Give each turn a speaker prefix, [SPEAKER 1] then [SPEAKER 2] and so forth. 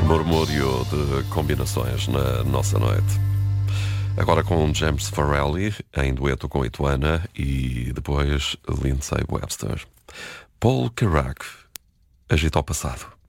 [SPEAKER 1] murmúrio de combinações na nossa noite. Agora com James Farrelly em dueto com Ituana e depois Lindsay Webster. Paul Carrack agita o passado.